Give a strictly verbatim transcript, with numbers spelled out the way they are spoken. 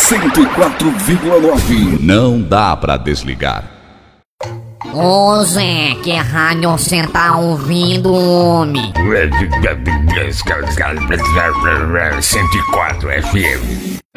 cento e quatro vírgula nove. Não dá pra desligar. Ô Zé, que rádio você tá ouvindo, homem? cento e quatro F M.